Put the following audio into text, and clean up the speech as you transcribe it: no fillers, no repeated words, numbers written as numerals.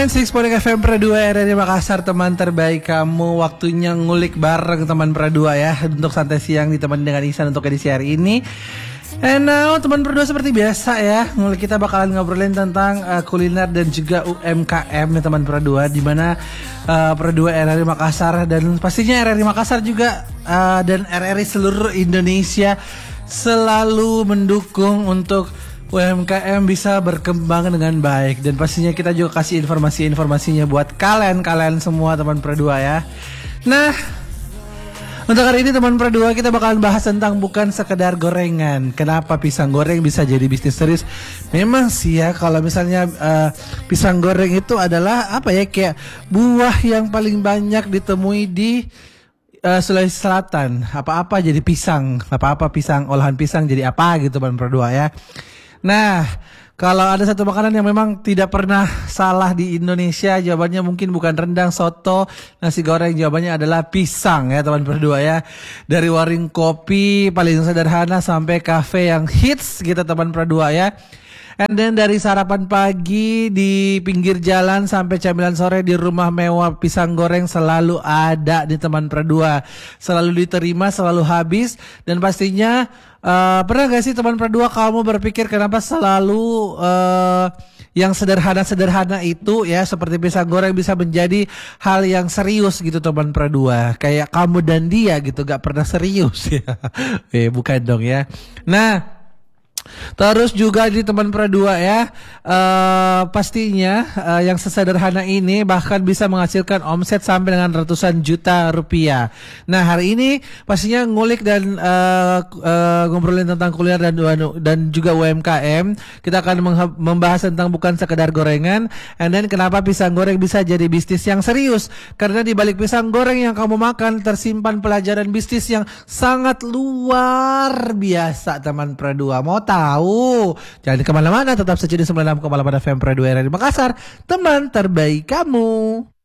96.4 FM Pra 2 RRI Makassar, teman terbaik kamu. Waktunya ngulik bareng teman Pra 2 ya. Untuk santai siang ditemani dengan Ihsan untuk edisi hari ini. And now teman Pra 2 seperti biasa ya, ngulik kita bakalan ngobrolin tentang kuliner dan juga UMKM ya teman Pra 2. Dimana Pra 2 RRI Makassar dan pastinya RRI Makassar juga dan RRI seluruh Indonesia selalu mendukung untuk UMKM bisa berkembang dengan baik. Dan pastinya kita juga kasih informasinya buat kalian semua teman Pra 2 ya. Nah, untuk hari ini teman Pra 2 kita bakalan bahas tentang bukan sekedar gorengan. Kenapa pisang goreng bisa jadi bisnis serius? Memang sih ya, kalau misalnya pisang goreng itu adalah apa ya, kayak buah yang paling banyak ditemui di Sulawesi Selatan. Apa-apa jadi pisang, apa-apa pisang, olahan pisang jadi apa gitu teman Pra 2 ya. Nah, kalau ada satu makanan yang memang tidak pernah salah di Indonesia, jawabannya mungkin bukan rendang, soto, nasi goreng, jawabannya adalah pisang ya teman Pra 2 ya. Dari warung kopi paling sederhana sampai kafe yang hits gitu teman Pra 2 ya. And then dari sarapan pagi di pinggir jalan sampai camilan sore di rumah mewah, pisang goreng selalu ada di teman Pra 2. Selalu diterima, selalu habis. Dan pastinya pernah gak sih teman Pra 2 kamu berpikir kenapa selalu yang sederhana-sederhana itu ya seperti pisang goreng bisa menjadi hal yang serius gitu teman Pra 2. Kayak kamu dan dia gitu gak pernah serius ya. Bukan dong ya. Nah, terus juga di teman Pra 2 ya, pastinya yang sesederhana ini bahkan bisa menghasilkan omset sampai dengan ratusan juta rupiah. Nah, hari ini pastinya ngulik dan ngobrolin tentang kuliner dan juga UMKM. Kita akan membahas tentang bukan sekedar gorengan, and then kenapa pisang goreng bisa jadi bisnis yang serius. Karena di balik pisang goreng yang kamu makan tersimpan pelajaran bisnis yang sangat luar biasa teman Pra 2. Mau tahu? Jangan kemana-mana, tetap saja di 96,8 FM Pra 2 RRI Makassar, teman terbaik kamu.